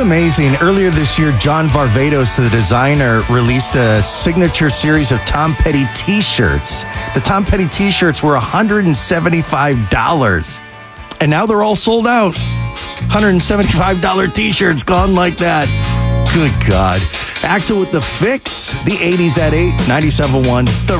amazing. Earlier this year, John Varvatos, the designer, released a signature series of Tom Petty t-shirts. The Tom Petty t-shirts were $175. And now they're all sold out. $175 t-shirts gone like that. Good God. Axel with The Fix, the 80s at 8, 97.1, The